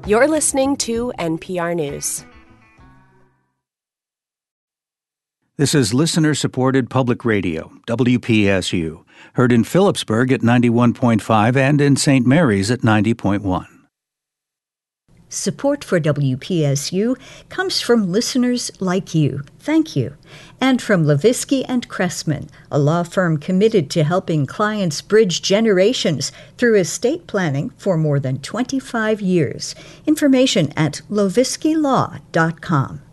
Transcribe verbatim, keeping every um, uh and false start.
You're listening to N P R News. This is listener-supported public radio, W P S U, heard in Phillipsburg at ninety-one point five and in Saint Mary's at ninety point one. Support for W P S U comes from listeners like you. Thank you. And from Levisky and Cressman, a law firm committed to helping clients bridge generations through estate planning for more than twenty-five years. Information at levisky law dot com.